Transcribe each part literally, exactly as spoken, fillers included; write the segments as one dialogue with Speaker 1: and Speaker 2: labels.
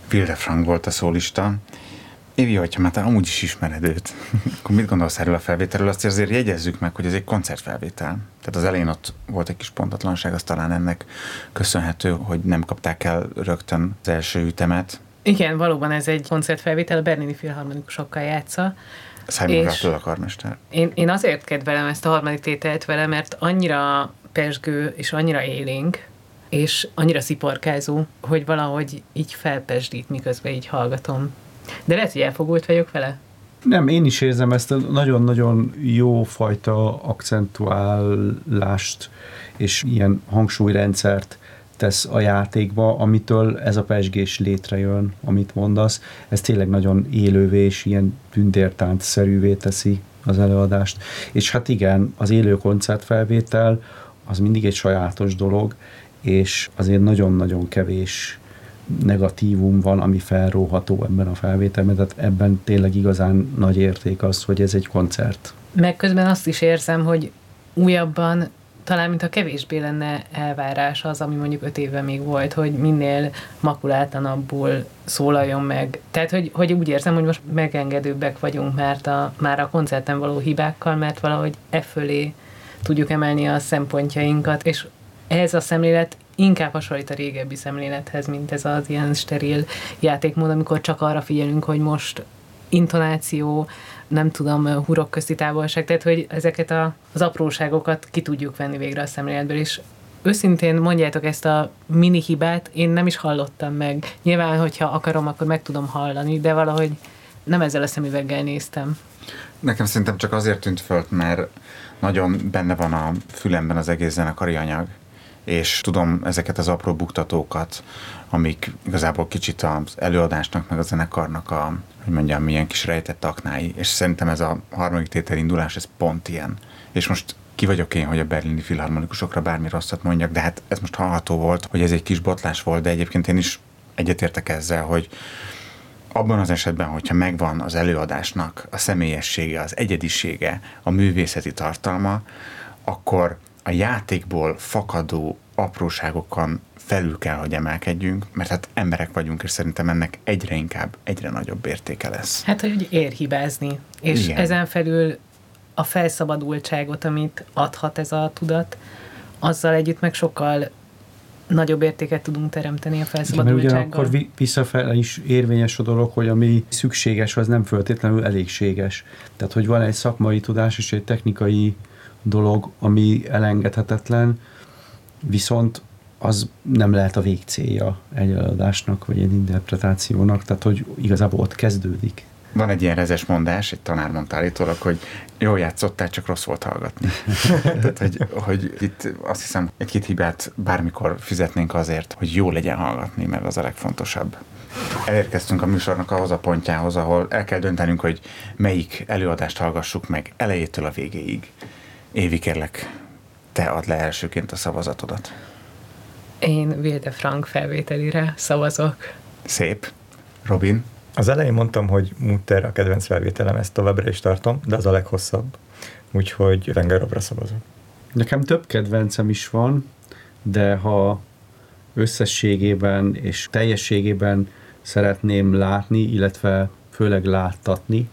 Speaker 1: Wilde Frank volt a szólista. Évi, hogyha már te amúgy is ismered őt, akkor mit gondolsz erről a felvételről? Azt azért jegyezzük meg, hogy ez egy koncertfelvétel. Tehát az elején ott volt egy kis pontatlanság, az talán ennek köszönhető, hogy nem kapták el rögtön az első ütemet.
Speaker 2: Igen, valóban ez egy koncertfelvétel, a berlini filharmonikusokkal játsza.
Speaker 1: Simon Rattle a karmester.
Speaker 2: Én, én azért kedvelem ezt a harmadik tételt vele, mert annyira pezsgő és annyira élénk, és annyira sziporkázó, hogy valahogy így felpesdít, miközben így hallgatom. De lehet, hogy elfogult vagyok vele?
Speaker 3: Nem, én is érzem ezt a nagyon-nagyon jó fajta akcentuálást és ilyen hangsúlyrendszert tesz a játékba, amitől ez a pezsgés létrejön, amit mondasz. Ez tényleg nagyon élővé és ilyen tündértánc-szerűvé teszi az előadást. És hát igen, az élő koncertfelvétel az mindig egy sajátos dolog, és azért nagyon-nagyon kevés negatívum van, ami felróható ebben a felvételben, tehát ebben tényleg igazán nagy érték az, hogy ez egy koncert.
Speaker 2: Meg közben azt is érzem, hogy újabban talán mintha kevésbé lenne elvárás az, ami mondjuk öt éve még volt, hogy minél makulátlanabbul szólaljon meg. Tehát, hogy, hogy úgy érzem, hogy most megengedőbbek vagyunk mert a, már a koncerten való hibákkal, mert valahogy e fölé tudjuk emelni a szempontjainkat, és ez a szemlélet inkább hasonlít a régebbi szemlélethez, mint ez az ilyen steril játékmód, amikor csak arra figyelünk, hogy most intonáció, nem tudom, hurok közti távolság, tehát hogy ezeket a, az apróságokat ki tudjuk venni végre a szemléletből, és őszintén mondjátok ezt a mini hibát, én nem is hallottam meg. Nyilván, hogyha akarom, akkor meg tudom hallani, de valahogy nem ezzel a szemüveggel néztem.
Speaker 1: Nekem szerintem csak azért tűnt föl, mert nagyon benne van a fülemben az egész zenekari anyag, és tudom ezeket az apró buktatókat, amik igazából kicsit az előadásnak, meg a zenekarnak a, hogy mondjam, milyen kis rejtett aknái, és szerintem ez a harmadik tétel indulás, ez pont ilyen. És most ki vagyok én, hogy a berlini filharmonikusokra bármi rosszat mondjak, de hát ez most hallható volt, hogy ez egy kis botlás volt, de egyébként én is egyetértek ezzel, hogy abban az esetben, hogyha megvan az előadásnak a személyessége, az egyedisége, a művészeti tartalma, akkor a játékból fakadó apróságokon felül kell, hogy emelkedjünk, mert hát emberek vagyunk, és szerintem ennek egyre inkább, egyre nagyobb értéke lesz.
Speaker 2: Hát, hogy ér hibázni, és igen. Ezen felül a felszabadultságot, amit adhat ez a tudat, azzal együtt meg sokkal nagyobb értéket tudunk teremteni a felszabadultsággal.
Speaker 3: Mert ugyanakkor visszafele is érvényes a dolog, hogy ami szükséges, az nem feltétlenül elégséges. Tehát, hogy van egy szakmai tudás és egy technikai dolog, ami elengedhetetlen, viszont az nem lehet a végcélja egy előadásnak, vagy egy interpretációnak, tehát hogy igazából ott kezdődik.
Speaker 1: Van egy ilyen rezes mondás, egy tanár mondta állítólag, hogy jól játszottál, csak rossz volt hallgatni. Tehát, hogy, hogy itt azt hiszem, egy-két hibát bármikor fizetnénk azért, hogy jó legyen hallgatni, mert az a legfontosabb. Elérkeztünk a műsornak ahhoz a pontjához, ahol el kell döntenünk, hogy melyik előadást hallgassuk meg elejétől a végéig. Évi, kérlek, te add le elsőként a szavazatodat.
Speaker 2: Én Wilde Frank felvételire szavazok.
Speaker 1: Szép. Robin?
Speaker 4: Az elején mondtam, hogy Mutter a kedvenc felvételem, ezt továbbra is tartom, de az a leghosszabb. Úgyhogy Wengerovra szavazok.
Speaker 3: Nekem több kedvencem is van, de ha összességében és teljességében szeretném látni, illetve főleg láttatni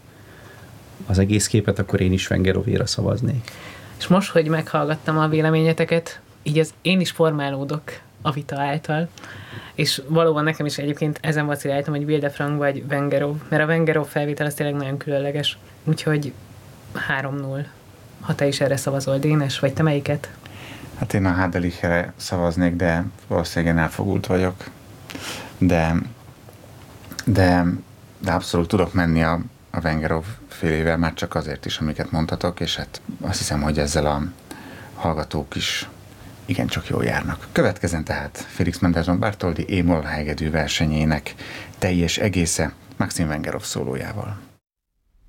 Speaker 3: az egész képet, akkor én is Wengerovéra szavaznék.
Speaker 2: És most, hogy meghallgattam a véleményeteket, így az én is formálódok a vita által, és valóban nekem is egyébként ezen vaciláltam, hogy Wilde Frank vagy Wengerov, mert a Wengerov felvétel az tényleg nagyon különleges. Úgyhogy három null. Ha te is erre szavazol, Dénes, vagy te melyiket?
Speaker 1: Hát én a Hadelichere szavaznék, de valószínűleg elfogult vagyok. De, de, de abszolút tudok menni a, a Wengerov félével, már csak azért is, amiket mondhatok, és hát azt hiszem, hogy ezzel a hallgatók is igencsak jól járnak. Következzen tehát Félix Mendelssohn Bartholdy é-moll hegedű versenyének teljes egésze Maxim Wengerov szólójával.